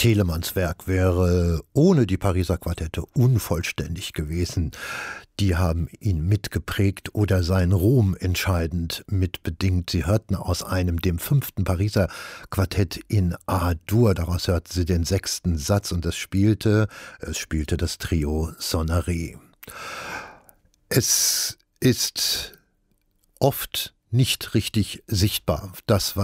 Telemanns Werk wäre ohne die Pariser Quartette unvollständig gewesen. Die haben ihn mitgeprägt oder sein Ruhm entscheidend mitbedingt. Sie hörten aus einem, dem 5. Pariser Quartett in A-Dur, daraus hörten sie den 6. Satz und es spielte das Trio Sonnerie. Es ist oft nicht richtig sichtbar, das, was